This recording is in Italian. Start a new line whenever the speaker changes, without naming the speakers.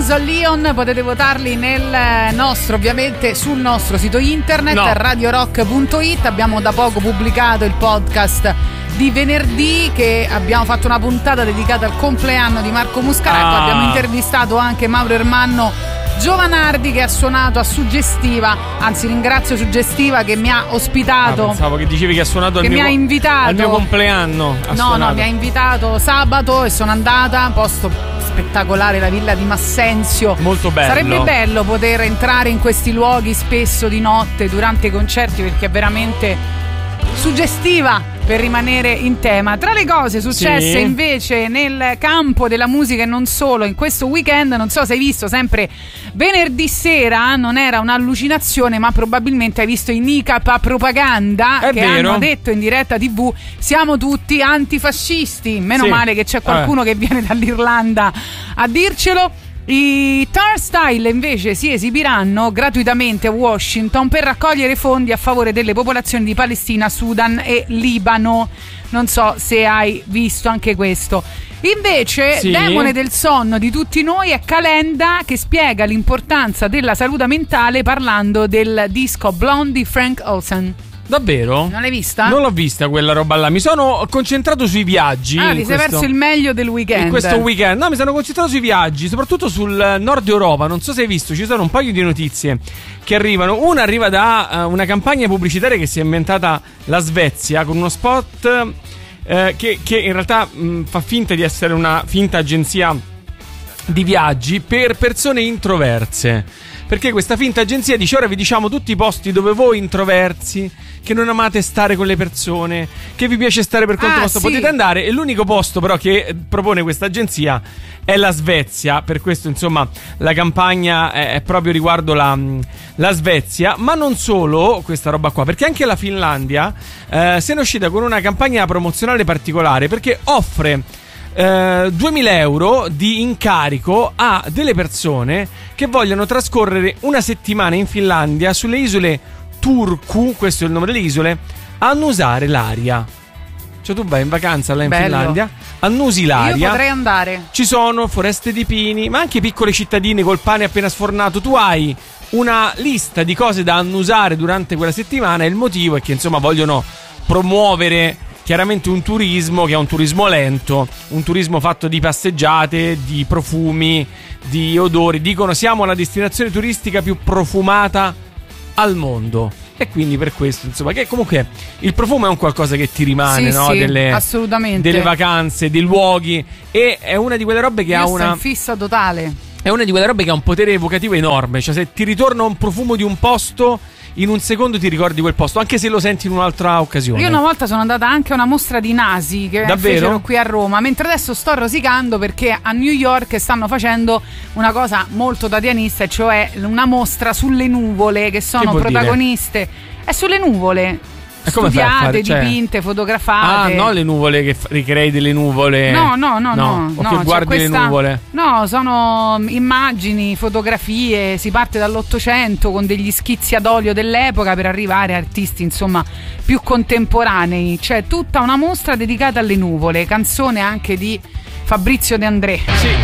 Leon. Potete votarli nel nostro, ovviamente sul nostro sito internet, radiorock.it. Abbiamo da poco pubblicato il podcast di venerdì, che abbiamo fatto una puntata dedicata al compleanno di Marco Muscaretto. Abbiamo intervistato anche Mauro Ermanno Giovanardi, che ha suonato a Suggestiva, anzi ringrazio Suggestiva che mi ha ospitato.
Pensavo che dicevi che ha suonato
mi ha invitato
al mio compleanno.
No, mi ha invitato sabato e sono andata. Posto spettacolare, la villa di Massenzio,
molto bello.
Sarebbe bello poter entrare in questi luoghi spesso di notte durante i concerti, perché è veramente suggestiva, per rimanere in tema. Tra le cose successe invece nel campo della musica e non solo in questo weekend, non so se hai visto, sempre venerdì sera, non era un'allucinazione, ma probabilmente hai visto i Nicapa Propaganda, che hanno detto in diretta TV: siamo tutti antifascisti. Meno male che c'è qualcuno che viene dall'Irlanda a dircelo. I Turnstile invece si esibiranno gratuitamente a Washington per raccogliere fondi a favore delle popolazioni di Palestina, Sudan e Libano. Non so se hai visto anche questo. Invece, demone del sonno di tutti noi è Calenda, che spiega l'importanza della salute mentale parlando del disco Blonde di Frank Ocean.
Davvero?
Non l'hai vista?
Non l'ho vista quella roba là. Mi sono concentrato sui viaggi.
Ti sei perso il meglio del weekend.
In questo weekend. No, mi sono concentrato sui viaggi, soprattutto sul nord Europa. Non so se hai visto, ci sono un paio di notizie che arrivano. Una arriva da una campagna pubblicitaria che si è inventata la Svezia, con uno spot che in realtà fa finta di essere una finta agenzia di viaggi per persone introverse. Perché questa finta agenzia dice: ora vi diciamo tutti i posti dove voi introversi, che non amate stare con le persone, che vi piace stare per conto vostro, potete andare. E l'unico posto però che propone questa agenzia è la Svezia. Per questo insomma la campagna è proprio riguardo la Svezia. Ma non solo questa roba qua, perché anche la Finlandia se n'è uscita con una campagna promozionale particolare, perché offre 2.000 euro di incarico a delle persone che vogliono trascorrere una settimana in Finlandia, sulle isole Turku, questo è il nome delle isole, a annusare l'aria. Cioè tu vai in vacanza là in Finlandia, annusi l'aria.
Io potrei andare.
Ci sono foreste di pini, ma anche piccole cittadine col pane appena sfornato. Tu hai una lista di cose da annusare durante quella settimana, e il motivo è che insomma vogliono promuovere chiaramente un turismo che è un turismo lento, un turismo fatto di passeggiate, di profumi, di odori. Dicono: siamo la destinazione turistica più profumata al mondo. E quindi per questo, insomma, che comunque il profumo è un qualcosa che ti rimane, no?
Assolutamente.
Delle vacanze, dei luoghi. E è una di quelle robe che ha una
fissa totale.
È una di quelle robe che ha un potere evocativo enorme. Cioè, se ti ritorna un profumo di un posto, in un secondo ti ricordi quel posto, anche se lo senti in un'altra occasione.
Io una volta sono andata anche a una mostra di nasi che fecero qui a Roma, mentre adesso sto rosicando perché a New York stanno facendo una cosa molto tatianista, cioè una mostra sulle nuvole, che sono protagoniste. È sulle nuvole. Studiate, dipinte, fotografate.
No, le nuvole che ricrei delle nuvole.
No.
O che guardi le nuvole.
No, sono immagini, fotografie. Si parte dall'800 con degli schizzi ad olio dell'epoca per arrivare a artisti insomma più contemporanei. C'è tutta una mostra dedicata alle nuvole, canzone anche di Fabrizio De André.
Sì.